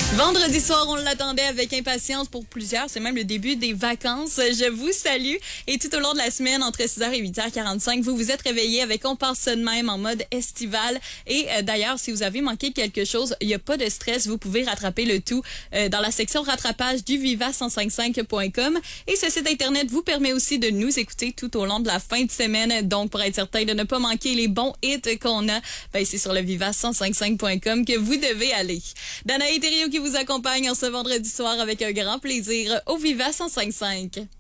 Vendredi soir, on l'attendait avec impatience pour plusieurs. C'est même le début des vacances. Je vous salue. Et tout au long de la semaine, entre 6h et 8h45, vous vous êtes réveillés avec On passe ça de même en mode estival. Et d'ailleurs, si vous avez manqué quelque chose, il n'y a pas de stress. Vous pouvez rattraper le tout dans la section rattrapage du viva1055.com. Et ce site Internet vous permet aussi de nous écouter tout au long de la fin de semaine. Donc, pour être certain de ne pas manquer les bons hits qu'on a, c'est sur le viva1055.com que vous devez aller. Danaï Thériault qui vous accompagne en ce vendredi soir avec un grand plaisir au Viva 1055.